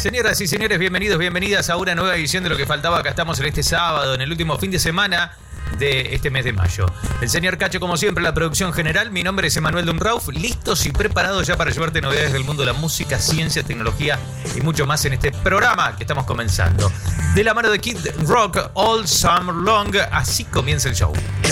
Señoras y señores, bienvenidos, bienvenidas a una nueva edición de Lo que faltaba. Acá estamos en este sábado, en el último fin de semana de este mes de mayo. El señor Cacho, como siempre, la producción general. Mi nombre es Emanuel Dunrauf, listos y preparados ya para llevarte novedades del mundo de la música, ciencia, tecnología y mucho más en este programa que estamos comenzando. De la mano de Kid Rock, All Summer Long, así comienza el show.